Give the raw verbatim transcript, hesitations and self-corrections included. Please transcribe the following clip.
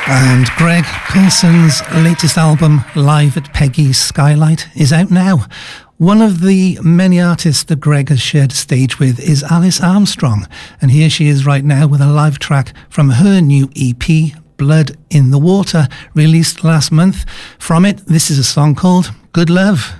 And Greg Coulson's latest album, Live at Peggy's Skylight, is out now. One of the many artists that Greg has shared stage with is Alice Armstrong, and here she is right now with a live track from her new E P, Blood in the Water, released last month. From it, this is a song called Good Love.